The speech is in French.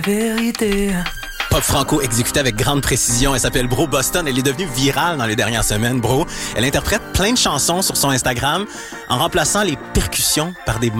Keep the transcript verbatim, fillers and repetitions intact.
Vérité. Pop franco exécutée avec grande précision. Elle s'appelle Bro Boston. Elle est devenue virale dans les dernières semaines, Bro. Elle interprète plein de chansons sur son Instagram en remplaçant les percussions par des